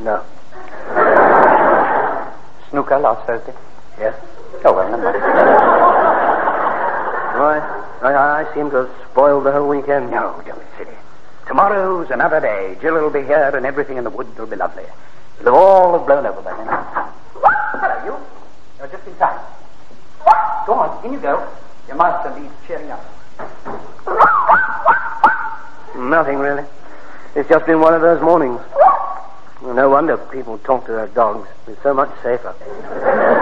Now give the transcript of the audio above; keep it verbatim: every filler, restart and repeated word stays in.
No. Snooker last Thursday? Yes. Oh, well, never mind. Why, I, I seem to have spoiled the whole weekend. No, don't be silly. Tomorrow's another day. Jill will be here and everything in the woods will be lovely. It'll all have blown over by then. Hello, you. You're just in time. Go on, in you go. Your master needs cheering up. Nothing, really. It's just been one of those mornings. No wonder people talk to their dogs. It's so much safer.